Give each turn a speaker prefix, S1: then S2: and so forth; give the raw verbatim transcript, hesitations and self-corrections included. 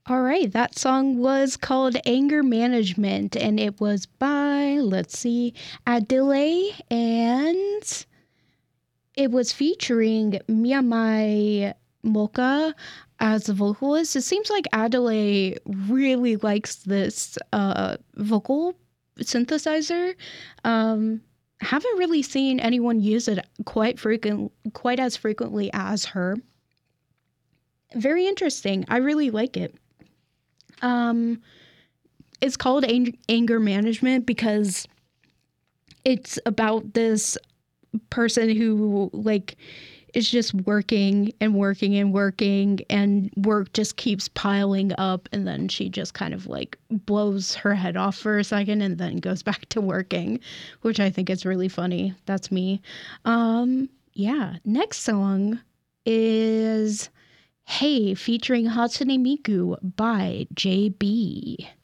S1: All right, that song was called Anger Management, and it was by, let's see, Adele, and it was featuring Miyamai Moka as a vocalist. It seems like Adele really likes this uh, vocal synthesizer. Um, haven't really seen anyone use it quite frequent, quite as frequently as her. Very interesting. I really like it. Um, it's called ang- anger management because it's about this person who like is just working and working and working, and work just keeps piling up, and then she just kind of like blows her head off for a second and then goes back to working, which I think is really funny. That's me. Um, yeah. Next song is Hey featuring Hatsune Miku by J B.